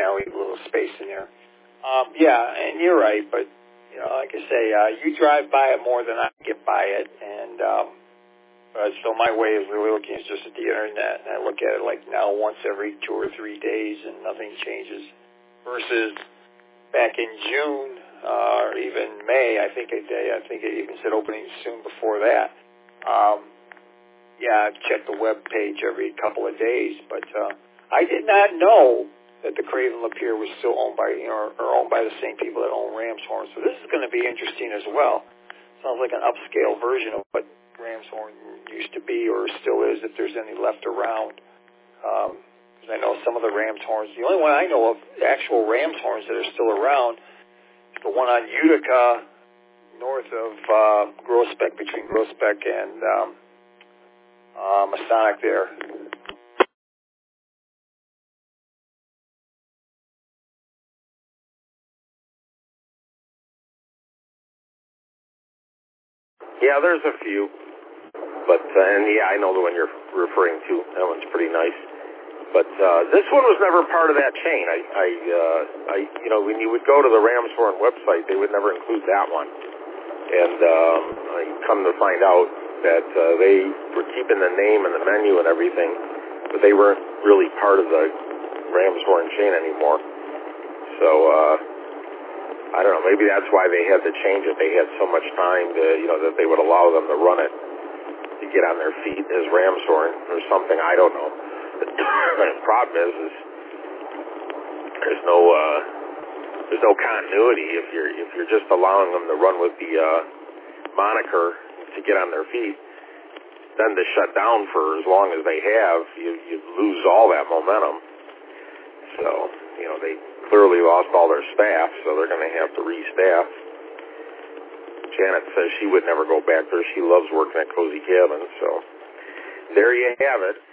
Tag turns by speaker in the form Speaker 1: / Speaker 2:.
Speaker 1: kind of leave a little space in there. Yeah, and you're right, but, like I say, you drive by it more than I get by it, and so my way of really looking is just at the internet, and I look at it like now once every 2 or 3 days, and nothing changes, versus back in June or even May, I think it even said opening soon before that. Yeah, I've checked the web page every couple of days, but I did not know that the Craven Lapeer was still owned by, or owned by the same people that own Ramshorn. So this is going to be interesting as well. Sounds like an upscale version of what Ramshorn used to be or still is, if there's any left around. I know some of the Ramshorns, the only one I know of, the actual Ramshorns that are still around, is the one on Utica, north of Groesbeck, between Groesbeck and Masonic there.
Speaker 2: Yeah, there's a few, but and yeah, I know the one you're referring to. That one's pretty nice. But this one was never part of that chain. When you would go to the Ramshorn website, they would never include that one. And I come to find out that they were keeping the name and the menu and everything, but they weren't really part of the Ramshorn chain anymore. So I don't know. Maybe that's why they had to change it. They had so much time to, that they would allow them to run it to get on their feet as Ramshorn or something. I don't know. The problem is there's no continuity if you're just allowing them to run with the moniker to get on their feet. Then to shut down for as long as they have, you lose all that momentum. So they clearly lost all their staff, so they're going to have to restaff. Janet says she would never go back there. She loves working at Cozy Cabin. So there you have it.